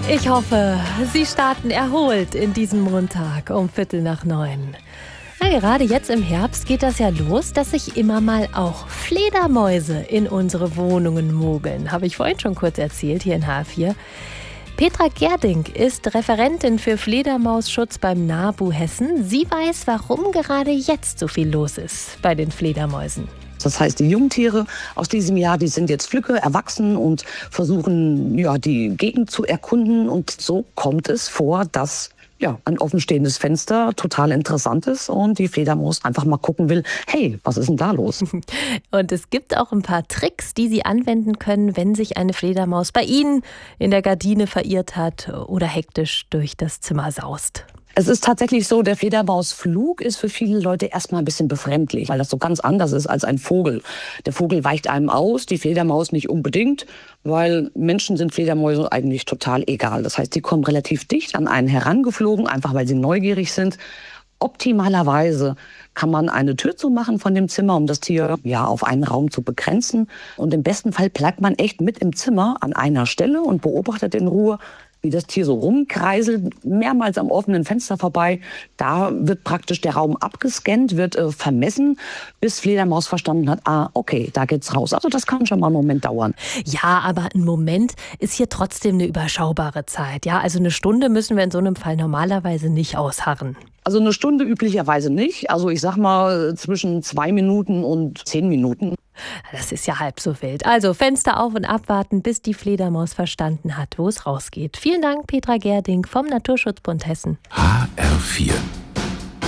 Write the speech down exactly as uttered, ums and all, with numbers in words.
Ich hoffe, Sie starten erholt in diesen Montag um Viertel nach neun. Na, gerade jetzt im Herbst geht das ja los, dass sich immer mal auch Fledermäuse in unsere Wohnungen mogeln. Habe ich vorhin schon kurz erzählt, hier in H vier. Petra Gerding ist Referentin für Fledermausschutz beim NABU Hessen. Sie weiß, warum gerade jetzt so viel los ist bei den Fledermäusen. Das heißt, die Jungtiere aus diesem Jahr, die sind jetzt flügge, erwachsen und versuchen, ja, die Gegend zu erkunden. Und so kommt es vor, dass ja, ein offenstehendes Fenster total interessant ist und die Fledermaus einfach mal gucken will, hey, was ist denn da los? Und es gibt auch ein paar Tricks, die Sie anwenden können, wenn sich eine Fledermaus bei Ihnen in der Gardine verirrt hat oder hektisch durch das Zimmer saust. Es ist tatsächlich so, der Fledermausflug ist für viele Leute erstmal ein bisschen befremdlich, weil das so ganz anders ist als ein Vogel. Der Vogel weicht einem aus, die Fledermaus nicht unbedingt, weil Menschen sind Fledermäuse eigentlich total egal. Das heißt, die kommen relativ dicht an einen herangeflogen, einfach weil sie neugierig sind. Optimalerweise kann man eine Tür zumachen von dem Zimmer, um das Tier ja auf einen Raum zu begrenzen. Und im besten Fall bleibt man echt mit im Zimmer an einer Stelle und beobachtet in Ruhe, wie das Tier so rumkreiselt, mehrmals am offenen Fenster vorbei. Da wird praktisch der Raum abgescannt, wird äh, vermessen, bis Fledermaus verstanden hat, ah, okay, da geht's raus. Also das kann schon mal einen Moment dauern. Ja, aber ein Moment ist hier trotzdem eine überschaubare Zeit. Ja, also eine Stunde müssen wir in so einem Fall normalerweise nicht ausharren. Also eine Stunde üblicherweise nicht. Also ich sag mal zwischen zwei Minuten und zehn Minuten. Das ist ja halb so wild. Also Fenster auf und abwarten, bis die Fledermaus verstanden hat, wo es rausgeht. Vielen Dank, Petra Gerding vom Naturschutzbund Hessen. H R vier